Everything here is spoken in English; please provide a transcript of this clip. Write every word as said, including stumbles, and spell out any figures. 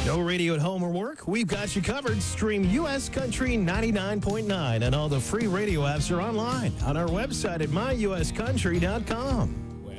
No radio at home or work? We've got you covered. Stream U S Country ninety-nine point nine, and all the free radio apps are online on our website at my u s country dot com.